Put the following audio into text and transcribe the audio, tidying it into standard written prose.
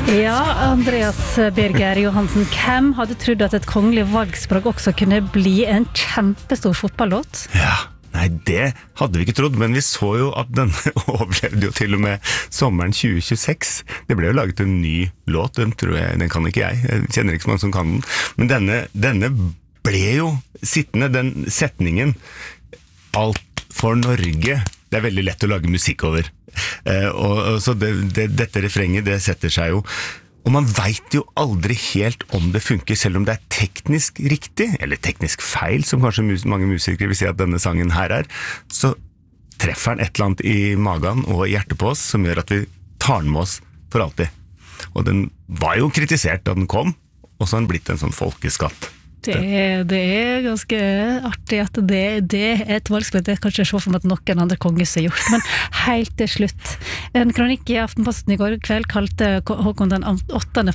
Ja, Andreas Birger Johansen, hvem hadde trodd at et kongelig valgspråk også kunne bli en kjempestor fotballåt? Ja, nei, det hadde vi ikke trodd, men vi så jo at den overlevde jo til og med sommeren 2026. Det ble jo laget en ny låt, den kan ikke jeg kjenner ikke så mange som kan den. Men denne ble jo sittende, den setningen, alt for Norge, det er veldig lett å lage musikk over. Og så dette refrenget, det setter seg jo, og man vet jo aldri helt om det funker, selv om det er teknisk riktig, eller teknisk feil, som kanskje mange musikere vil si at denne sangen her er, så treffer den et eller annet i magen og i hjertet på oss, som gjør at vi tar den med oss for alltid. Og den var jo kritisert da den kom, og så har den blitt en sånn folkeskatt. Det er ganske artig at det er et valgspråk. Det kan ikke se for meg at noen andre konges har gjort. Men helt til slutt, en kronikk i Aftenposten i går kveld kalte Håkon den 8.